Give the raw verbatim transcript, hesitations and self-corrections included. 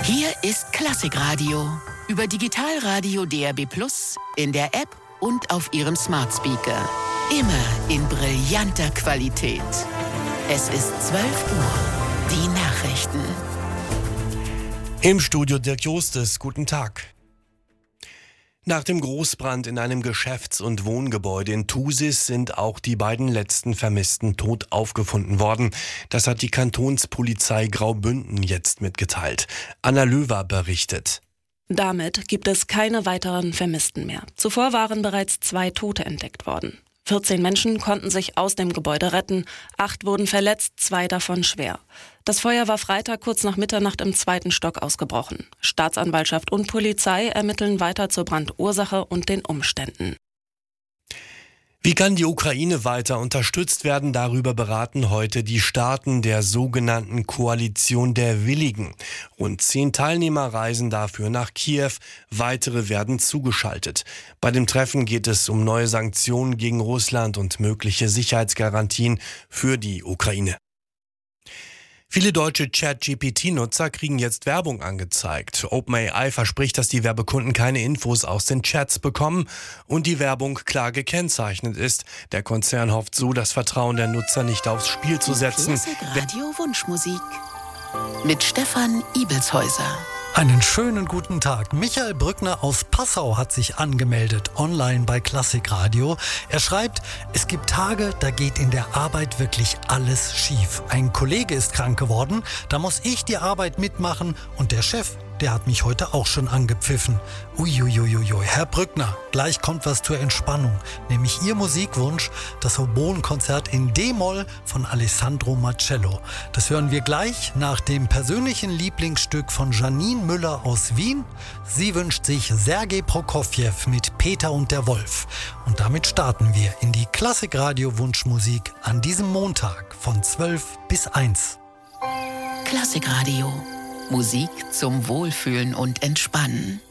Hier ist Klassikradio. Über Digitalradio D A B plus, in der App und auf Ihrem Smart Speaker. Immer in brillanter Qualität. Es ist zwölf Uhr. Die Nachrichten. Im Studio Dirk Jostes. Guten Tag. Nach dem Großbrand in einem Geschäfts- und Wohngebäude in Thusis sind auch die beiden letzten Vermissten tot aufgefunden worden. Das hat die Kantonspolizei Graubünden jetzt mitgeteilt. Anna Löwer berichtet. Damit gibt es keine weiteren Vermissten mehr. Zuvor waren bereits zwei Tote entdeckt worden. vierzehn Menschen konnten sich aus dem Gebäude retten, acht wurden verletzt, zwei davon schwer. Das Feuer war Freitag kurz nach Mitternacht im zweiten Stock ausgebrochen. Staatsanwaltschaft und Polizei ermitteln weiter zur Brandursache und den Umständen. Wie kann die Ukraine weiter unterstützt werden? Darüber beraten heute die Staaten der sogenannten Koalition der Willigen. Rund zehn Teilnehmer reisen dafür nach Kiew. Weitere werden zugeschaltet. Bei dem Treffen geht es um neue Sanktionen gegen Russland und mögliche Sicherheitsgarantien für die Ukraine. Viele deutsche Chat-G P T-Nutzer kriegen jetzt Werbung angezeigt. OpenAI verspricht, dass die Werbekunden keine Infos aus den Chats bekommen und die Werbung klar gekennzeichnet ist. Der Konzern hofft so, das Vertrauen der Nutzer nicht aufs Spiel zu setzen. Klassikradio Wunschmusik mit Stefan Ibelshäuser. Einen schönen guten Tag. Michael Brückner aus Passau hat sich angemeldet, online bei Klassikradio. Er schreibt, es gibt Tage, da geht in der Arbeit wirklich alles schief. Ein Kollege ist krank geworden, da muss ich die Arbeit mitmachen und der Chef, der hat mich heute auch schon angepfiffen. Uiuiuiui, Herr Brückner, gleich kommt was zur Entspannung, nämlich Ihr Musikwunsch, das Oboenkonzert in D-Moll von Alessandro Marcello. Das hören wir gleich nach dem persönlichen Lieblingsstück von Janine Müller aus Wien. Sie wünscht sich Sergei Prokofjew mit Peter und der Wolf. Und damit starten wir in die Klassikradio Wunschmusik an diesem Montag von zwölf bis eins. Klassikradio. Musik zum Wohlfühlen und Entspannen.